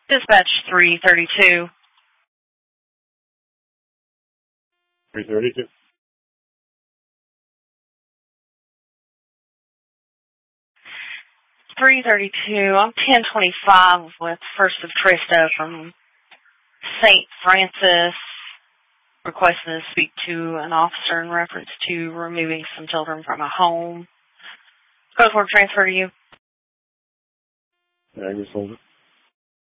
Dispatch 332. 332. I'm 1025 with First of Tristo from St. Francis, requesting to speak to an officer in reference to removing some children from a home. Code 4 transfer to you. Yeah, I just hold it.